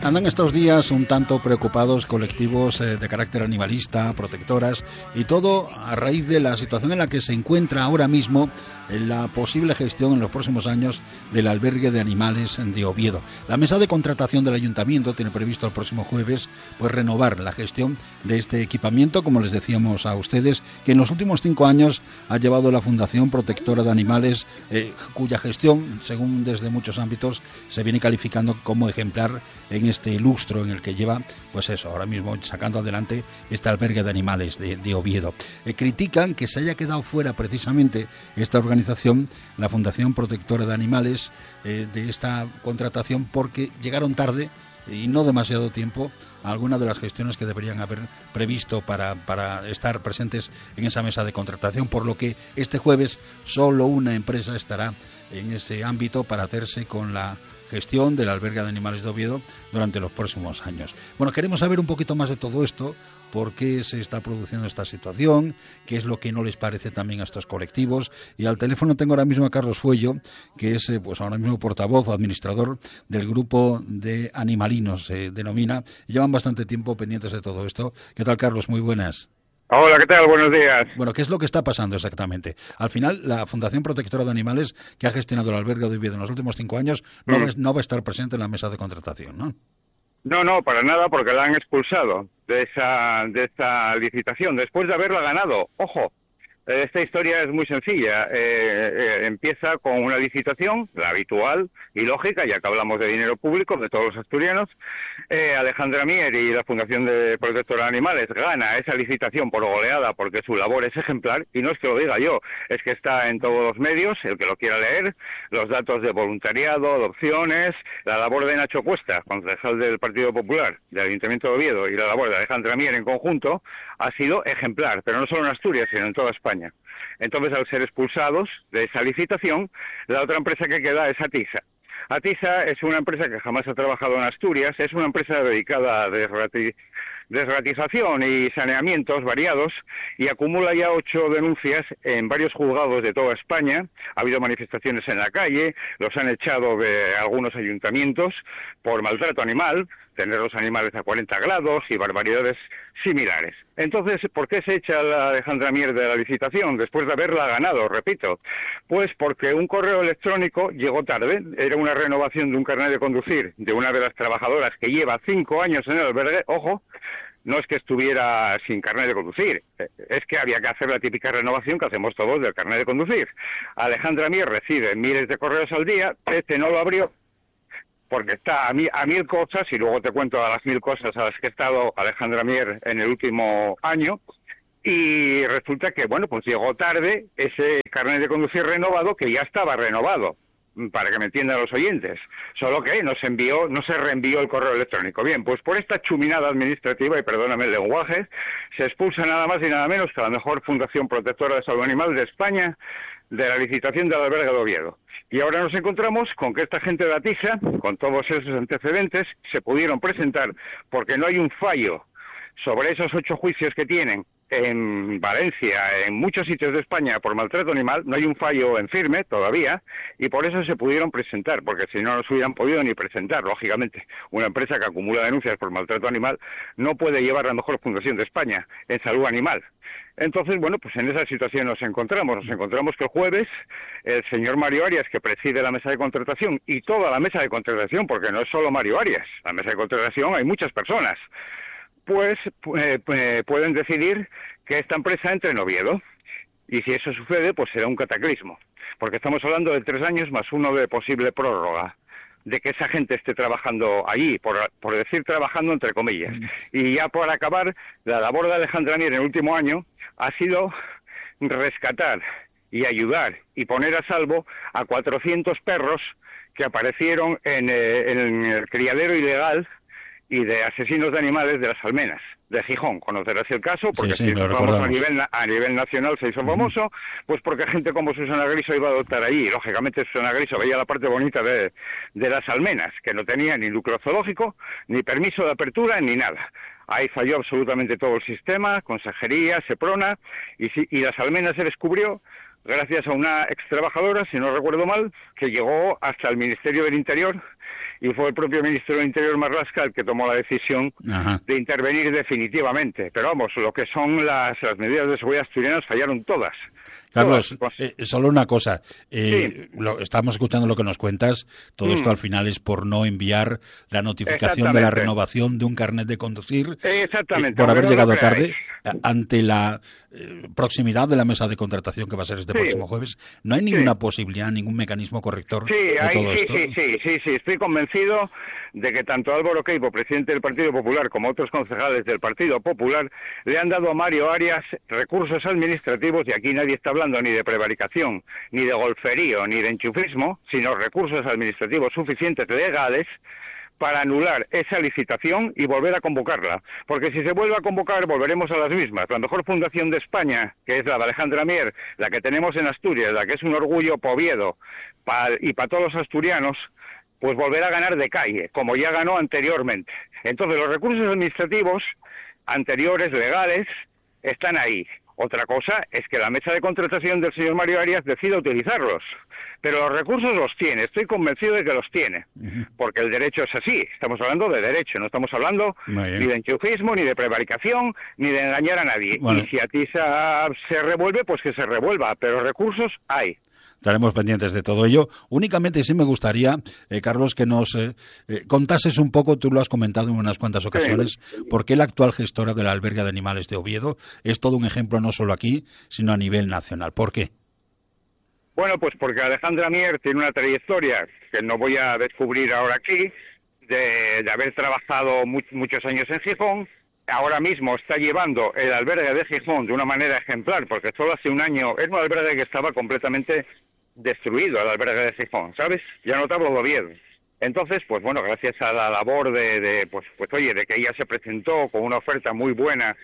Andan estos días un tanto preocupados colectivos de carácter animalista, protectoras, y todo a raíz de la situación en la que se encuentra ahora mismo en la posible gestión en los próximos años del albergue de animales de Oviedo. La mesa de contratación del ayuntamiento tiene previsto el próximo jueves pues renovar la gestión de este equipamiento, como les decíamos a ustedes, que en los últimos 5 años ha llevado la Fundación Protectora de Animales, cuya gestión, según desde muchos ámbitos, se viene calificando como ejemplar en este lustro en el que lleva, pues eso, ahora mismo sacando adelante este albergue de animales de Oviedo. Critican que se haya quedado fuera precisamente esta organización, la Fundación Protectora de Animales, de esta contratación, porque llegaron tarde y no demasiado tiempo a algunas de las gestiones que deberían haber previsto para estar presentes en esa mesa de contratación, por lo que este jueves solo una empresa estará en ese ámbito para hacerse con la gestión del albergue de animales de Oviedo durante los próximos años. Bueno, queremos saber un poquito más de todo esto, por qué se está produciendo esta situación, qué es lo que no les parece también a estos colectivos. Y al teléfono tengo ahora mismo a Carlos Fuello, que es pues ahora mismo portavoz o administrador del grupo de animalinos, se denomina, y llevan bastante tiempo pendientes de todo esto. ¿Qué tal, Carlos? Muy buenas. Hola, ¿qué tal? Buenos días. Bueno, ¿qué es lo que está pasando exactamente? Al final, la Fundación Protectora de Animales, que ha gestionado el albergue de Oviedo en los últimos 5 años, no va a estar presente en la mesa de contratación, ¿no? No, para nada, porque la han expulsado de esa licitación, después de haberla ganado. Ojo, esta historia es muy sencilla. Empieza con una licitación, la habitual y lógica, ya que hablamos de dinero público de todos los asturianos. Alejandra Mier y la Fundación de Protectora de Animales gana esa licitación por goleada, porque su labor es ejemplar, y no es que lo diga yo, es que está en todos los medios, el que lo quiera leer, los datos de voluntariado, adopciones, la labor de Nacho Cuesta, concejal del Partido Popular, del Ayuntamiento de Oviedo, y la labor de Alejandra Mier en conjunto, ha sido ejemplar, pero no solo en Asturias, sino en toda España. Entonces, al ser expulsados de esa licitación, la otra empresa que queda es Atisa. Atisa es una empresa que jamás ha trabajado en Asturias, es una empresa dedicada a desratización y saneamientos variados, y acumula ya 8 denuncias en varios juzgados de toda España. Ha habido manifestaciones en la calle, los han echado de algunos ayuntamientos por maltrato animal, tener los animales a 40 grados y barbaridades similares. Entonces, ¿por qué se echa a Alejandra Mier de la licitación después de haberla ganado? Repito, pues porque un correo electrónico llegó tarde, era una renovación de un carnet de conducir de una de las trabajadoras que lleva 5 años en el albergue. Ojo, no es que estuviera sin carnet de conducir, es que había que hacer la típica renovación que hacemos todos del carnet de conducir. Alejandra Mier recibe miles de correos al día, no lo abrió, porque está a 1000 cosas, y luego te cuento a las 1000 cosas a las que ha estado Alejandra Mier en el último año, y resulta que, bueno, pues llegó tarde ese carnet de conducir renovado, que ya estaba renovado, para que me entiendan los oyentes, solo que no se reenvió el correo electrónico. Bien, pues por esta chuminada administrativa, y perdóname el lenguaje, se expulsa nada más y nada menos que la mejor Fundación Protectora de Salud Animal de España de la licitación del albergue de Oviedo. Y ahora nos encontramos con que esta gente de Atisa, con todos esos antecedentes, se pudieron presentar porque no hay un fallo sobre esos 8 juicios que tienen en Valencia, en muchos sitios de España por maltrato animal. No hay un fallo en firme todavía, y por eso se pudieron presentar, porque si no se hubieran podido ni presentar. Lógicamente, una empresa que acumula denuncias por maltrato animal no puede llevar la mejor fundación de España en salud animal. Entonces, bueno, pues en esa situación nos encontramos que el jueves el señor Mario Arias, que preside la mesa de contratación, y toda la mesa de contratación, porque no es solo Mario Arias, la mesa de contratación hay muchas personas, pues pueden decidir que esta empresa entre en Oviedo. Y si eso sucede, pues será un cataclismo, porque estamos hablando de 3 años más 1 de posible prórroga, de que esa gente esté trabajando allí, por decir trabajando entre comillas. Y ya por acabar, la labor de Alejandra Mier en el último año ha sido rescatar y ayudar y poner a salvo a 400 perros que aparecieron en el criadero ilegal y de asesinos de animales de las Almenas, de Gijón. Conocerás el caso, porque sí, lo a nivel nacional se hizo famoso, pues porque gente como Susana Griso iba a adoptar allí. Lógicamente Susana Griso veía la parte bonita de las Almenas, que no tenía ni lucro zoológico, ni permiso de apertura, ni nada. Ahí falló absolutamente todo el sistema, consejería, Seprona, y las Almenas se descubrió gracias a una ex trabajadora, si no recuerdo mal, que llegó hasta el Ministerio del Interior y fue el propio ministro del Interior, Marlaska, el que tomó la decisión de intervenir definitivamente. Pero vamos, lo que son las medidas de seguridad asturianas fallaron todas. Carlos, solo una cosa. Estamos escuchando lo que nos cuentas. Todo esto al final es por no enviar la notificación de la renovación de un carnet de conducir. Exactamente. Por haber llegado tarde. Ante la proximidad de la mesa de contratación que va a ser este próximo jueves, ¿no hay ninguna posibilidad, ningún mecanismo corrector de todo esto? Sí, estoy convencido de que tanto Álvaro Queipo, presidente del Partido Popular, como otros concejales del Partido Popular, le han dado a Mario Arias recursos administrativos, y aquí nadie está hablando ni de prevaricación, ni de golferío, ni de enchufismo, sino recursos administrativos suficientes legales para anular esa licitación y volver a convocarla. Porque si se vuelve a convocar, volveremos a las mismas. La mejor fundación de España, que es la de Alejandra Mier, la que tenemos en Asturias, la que es un orgullo para Oviedo y para todos los asturianos, pues volver a ganar de calle, como ya ganó anteriormente. Entonces, los recursos administrativos anteriores, legales, están ahí. Otra cosa es que la mesa de contratación del señor Mario Arias decida utilizarlos. Pero los recursos los tiene, estoy convencido de que los tiene. Porque el derecho es así, estamos hablando de derecho, no estamos hablando ni de enchufismo, ni de prevaricación, ni de engañar a nadie. Bueno. Y si a ti se revuelve, pues que se revuelva, pero recursos hay. Estaremos pendientes de todo ello. Únicamente sí me gustaría, Carlos, que nos contases un poco, tú lo has comentado en unas cuantas ocasiones, por qué la actual gestora del albergue de animales de Oviedo es todo un ejemplo no solo aquí, sino a nivel nacional. ¿Por qué? Bueno, pues porque Alejandra Mier tiene una trayectoria que no voy a descubrir ahora aquí, de haber trabajado muchos años en Gijón. Ahora mismo está llevando el albergue de Gijón de una manera ejemplar, porque solo hace un año era un albergue que estaba completamente destruido, el albergue de Gijón, ¿sabes? Ya no te hablo de Oviedo. Entonces, pues bueno, gracias a la labor de que ella se presentó con una oferta muy buena,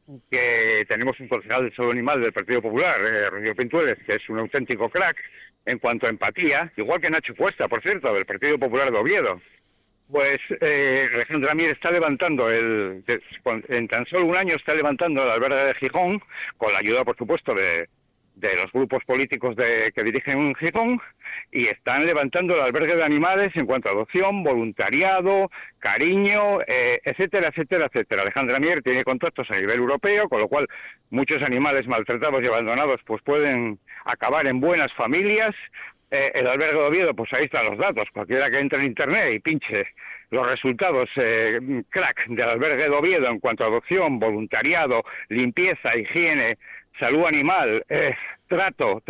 que tenemos un concejal de salud animal del Partido Popular, Rocío Pintueles, que es un auténtico crack en cuanto a empatía, igual que Nacho Cuesta, por cierto, del Partido Popular de Oviedo. Pues Alejandra Mier está levantando en tan solo un año está levantando el albergue de Gijón, con la ayuda, por supuesto, de los grupos políticos que dirigen Gijón, y están levantando el albergue de animales en cuanto a adopción, voluntariado, cariño, etcétera, etcétera, etcétera. Alejandra Mier tiene contactos a nivel europeo, con lo cual muchos animales maltratados y abandonados pues pueden acabar en buenas familias. El albergue de Oviedo, pues ahí están los datos. Cualquiera que entre en internet y pinche los resultados crack del albergue de Oviedo en cuanto a adopción, voluntariado, limpieza, higiene, salud animal, trato,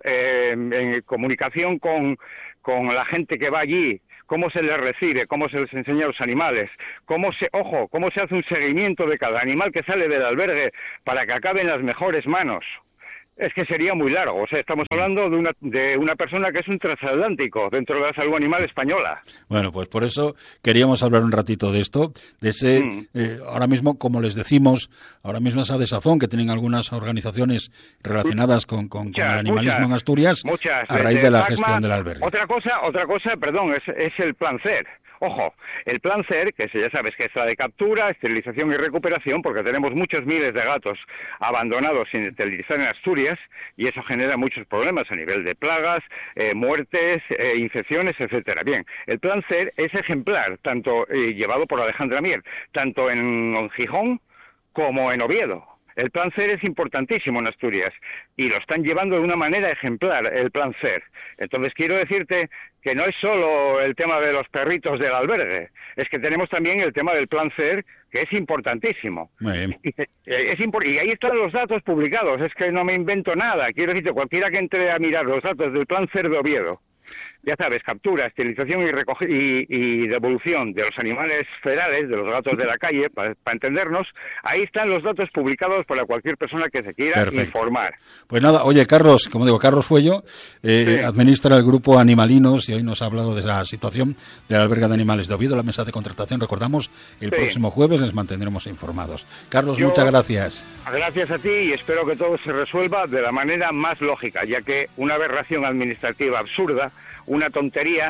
en comunicación con la gente que va allí, cómo se les recibe, cómo se les enseña a los animales, cómo se hace un seguimiento de cada animal que sale del albergue para que acabe en las mejores manos. Es que sería muy largo. O sea, estamos hablando de una persona que es un transatlántico dentro de la salud animal española. Bueno, pues por eso queríamos hablar un ratito de esto, de ese, ahora mismo, como les decimos, ahora mismo esa desazón que tienen algunas organizaciones relacionadas con el animalismo en Asturias, a raíz de la gestión del albergue. Otra cosa, perdón, es el plan CER. Ojo, el plan CER, que ya sabes que es la de captura, esterilización y recuperación, porque tenemos muchos miles de gatos abandonados sin esterilizar en Asturias, y eso genera muchos problemas a nivel de plagas, muertes, infecciones, etcétera. Bien, el plan CER es ejemplar, tanto llevado por Alejandra Mier, tanto en Gijón como en Oviedo. El plan CER es importantísimo en Asturias y lo están llevando de una manera ejemplar, el plan CER. Entonces quiero decirte que no es solo el tema de los perritos del albergue, es que tenemos también el tema del plan CER, que es importantísimo. Muy bien. Y ahí están los datos publicados, es que no me invento nada. Quiero decirte, cualquiera que entre a mirar los datos del plan CER de Oviedo, ya sabes, captura, esterilización y devolución de los animales ferales, de los gatos de la calle, para entendernos, ahí están los datos publicados para cualquier persona que se quiera informar. Pues nada, oye, Carlos, como digo, Carlos Fuello, administra el grupo Animalinos, y hoy nos ha hablado de esa situación del albergue de animales de Oviedo, la mesa de contratación, recordamos, el próximo jueves les mantendremos informados. Carlos, muchas gracias. Gracias a ti, y espero que todo se resuelva de la manera más lógica, ya que una aberración administrativa absurda, una tontería,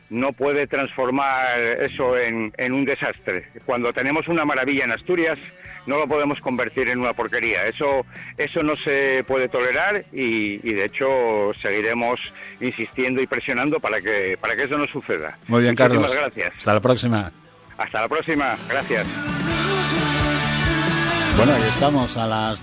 no puede transformar eso en un desastre. Cuando tenemos una maravilla en Asturias, no lo podemos convertir en una porquería. Eso no se puede tolerar y de hecho seguiremos insistiendo y presionando para que eso no suceda. Muy bien, Carlos. Muchísimas gracias. Hasta la próxima. Hasta la próxima. Gracias. Bueno, ahí estamos a las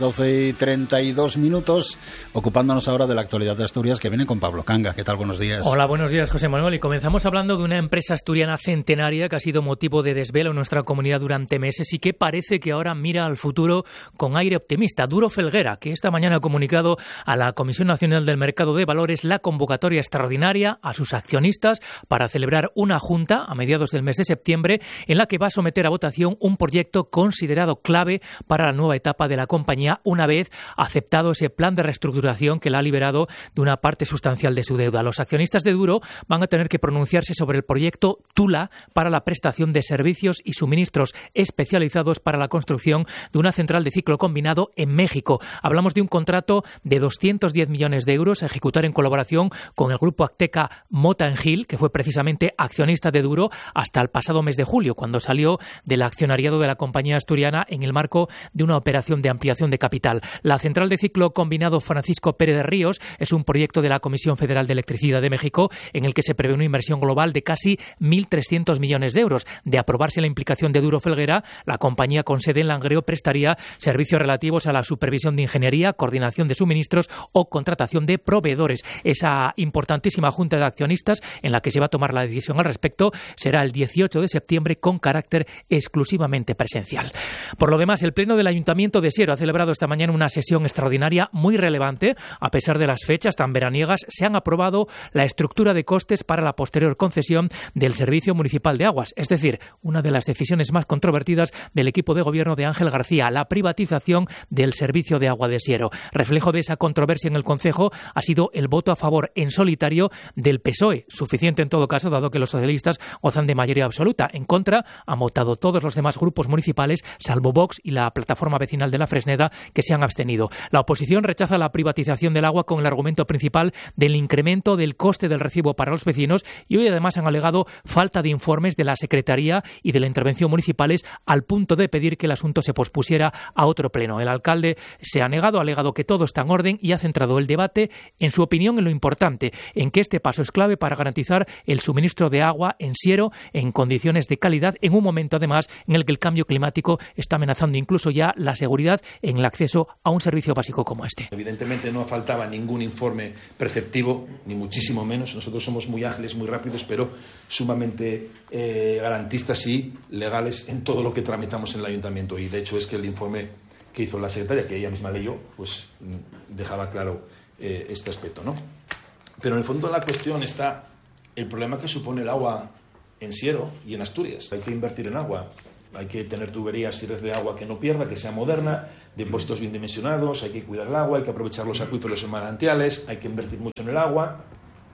12:32, ocupándonos ahora de la actualidad de Asturias, que viene con Pablo Canga. ¿Qué tal? Buenos días. Hola, buenos días, José Manuel. Y comenzamos hablando de una empresa asturiana centenaria que ha sido motivo de desvelo en nuestra comunidad durante meses y que parece que ahora mira al futuro con aire optimista. Duro Felguera, que esta mañana ha comunicado a la Comisión Nacional del Mercado de Valores la convocatoria extraordinaria a sus accionistas para celebrar una junta a mediados del mes de septiembre en la que va a someter a votación un proyecto considerado clave para la nueva etapa de la compañía una vez aceptado ese plan de reestructuración que la ha liberado de una parte sustancial de su deuda. Los accionistas de Duro van a tener que pronunciarse sobre el proyecto Tula para la prestación de servicios y suministros especializados para la construcción de una central de ciclo combinado en México. Hablamos de un contrato de 210 millones de euros a ejecutar en colaboración con el grupo Acteca Mota Engil, que fue precisamente accionista de Duro hasta el pasado mes de julio, cuando salió del accionariado de la compañía asturiana en el marco de una operación de ampliación de capital. La central de ciclo combinado Francisco Pérez de Ríos es un proyecto de la Comisión Federal de Electricidad de México en el que se prevé una inversión global de casi 1.300 millones de euros. De aprobarse la implicación de Duro Felguera, la compañía con sede en Langreo prestaría servicios relativos a la supervisión de ingeniería, coordinación de suministros o contratación de proveedores. Esa importantísima junta de accionistas en la que se va a tomar la decisión al respecto será el 18 de septiembre con carácter exclusivamente presencial. Por lo demás, el Pleno del Ayuntamiento de Siero ha celebrado esta mañana una sesión extraordinaria muy relevante. A pesar de las fechas tan veraniegas, se han aprobado la estructura de costes para la posterior concesión del Servicio Municipal de Aguas, es decir, una de las decisiones más controvertidas del equipo de gobierno de Ángel García, la privatización del Servicio de Agua de Siero. Reflejo de esa controversia en el Concejo ha sido el voto a favor en solitario del PSOE, suficiente en todo caso, dado que los socialistas gozan de mayoría absoluta. En contra han votado todos los demás grupos municipales, salvo Vox y la plataforma vecinal de la Fresneda, que se han abstenido. La oposición rechaza la privatización del agua con el argumento principal del incremento del coste del recibo para los vecinos y hoy además han alegado falta de informes de la Secretaría y de la Intervención municipales al punto de pedir que el asunto se pospusiera a otro pleno. El alcalde se ha negado, ha alegado que todo está en orden y ha centrado el debate, en su opinión, en lo importante, en que este paso es clave para garantizar el suministro de agua en Siero en condiciones de calidad, en un momento además en el que el cambio climático está amenazando incluso ya la seguridad en el acceso a un servicio básico como este. Evidentemente no faltaba ningún informe preceptivo, ni muchísimo menos. Nosotros somos muy ágiles, muy rápidos, pero sumamente garantistas y legales en todo lo que tramitamos en el ayuntamiento. Y de hecho es que el informe que hizo la secretaria, que ella misma leyó, pues dejaba claro este aspecto, ¿no? Pero en el fondo de la cuestión está el problema que supone el agua en Siero y en Asturias. Hay que invertir en agua. Hay que tener tuberías y red de agua que no pierda, que sea moderna, depósitos bien dimensionados, hay que cuidar el agua, hay que aprovechar los acuíferos y manantiales, hay que invertir mucho en el agua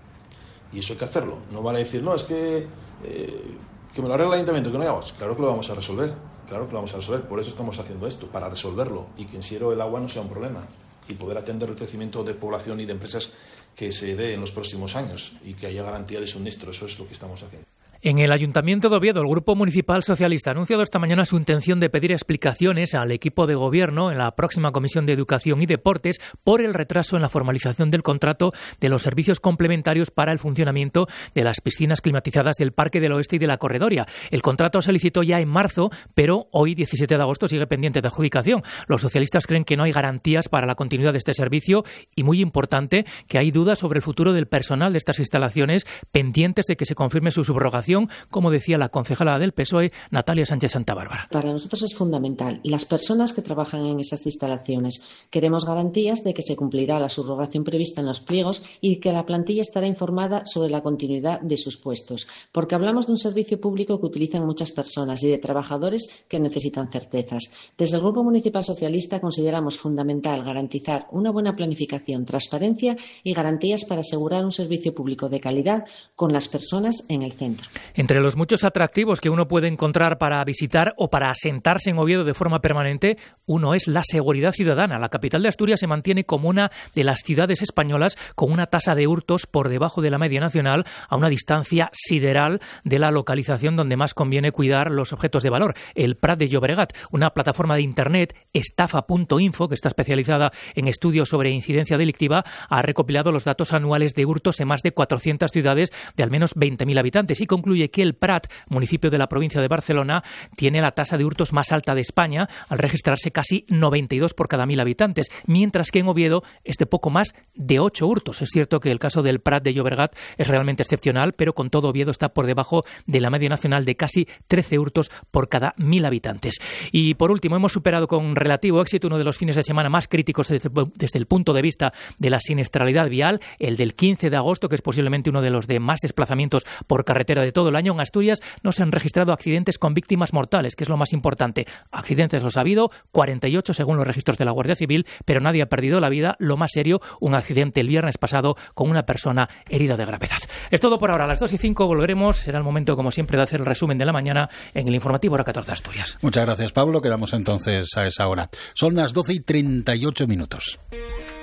y eso hay que hacerlo. No vale decir, no, es que me lo arregla el ayuntamiento, que no hay agua. Claro que lo vamos a resolver, por eso estamos haciendo esto, para resolverlo y que en Siero el agua no sea un problema y poder atender el crecimiento de población y de empresas que se dé en los próximos años y que haya garantía de suministro. Eso es lo que estamos haciendo. En el Ayuntamiento de Oviedo, el Grupo Municipal Socialista ha anunciado esta mañana su intención de pedir explicaciones al equipo de gobierno en la próxima Comisión de Educación y Deportes por el retraso en la formalización del contrato de los servicios complementarios para el funcionamiento de las piscinas climatizadas del Parque del Oeste y de la Corredoria. El contrato se licitó ya en marzo, pero hoy, 17 de agosto, sigue pendiente de adjudicación. Los socialistas creen que no hay garantías para la continuidad de este servicio y, muy importante, que hay dudas sobre el futuro del personal de estas instalaciones pendientes de que se confirme su subrogación, como decía la concejala del PSOE, Natalia Sánchez Santabárbara. Para nosotros es fundamental. Las personas que trabajan en esas instalaciones queremos garantías de que se cumplirá la subrogación prevista en los pliegos y que la plantilla estará informada sobre la continuidad de sus puestos, porque hablamos de un servicio público que utilizan muchas personas y de trabajadores que necesitan certezas. Desde el Grupo Municipal Socialista consideramos fundamental garantizar una buena planificación, transparencia y garantías para asegurar un servicio público de calidad con las personas en el centro. Entre los muchos atractivos que uno puede encontrar para visitar o para asentarse en Oviedo de forma permanente, uno es la seguridad ciudadana. La capital de Asturias se mantiene como una de las ciudades españolas con una tasa de hurtos por debajo de la media nacional, a una distancia sideral de la localización donde más conviene cuidar los objetos de valor, el Prat de Llobregat, una plataforma de internet, estafa.info, que está especializada en estudios sobre incidencia delictiva, ha recopilado los datos anuales de hurtos en más de 400 ciudades de al menos 20.000 habitantes y concluye que el Prat, municipio de la provincia de Barcelona, tiene la tasa de hurtos más alta de España, al registrarse casi 92 por cada 1.000 habitantes, mientras que en Oviedo es de poco más de 8 hurtos. Es cierto que el caso del Prat de Llobregat es realmente excepcional, pero con todo Oviedo está por debajo de la media nacional de casi 13 hurtos por cada 1.000 habitantes. Y por último, hemos superado con relativo éxito uno de los fines de semana más críticos desde el punto de vista de la siniestralidad vial, el del 15 de agosto, que es posiblemente uno de los de más desplazamientos por carretera de todo el año. En Asturias no se han registrado accidentes con víctimas mortales, que es lo más importante. Accidentes los ha habido, 48 según los registros de la Guardia Civil, pero nadie ha perdido la vida. Lo más serio, un accidente el viernes pasado con una persona herida de gravedad. Es todo por ahora. A las 2:05 volveremos. Será el momento, como siempre, de hacer el resumen de la mañana en el informativo Hora 14 Asturias. Muchas gracias, Pablo. Quedamos entonces a esa hora. Son las 12:38.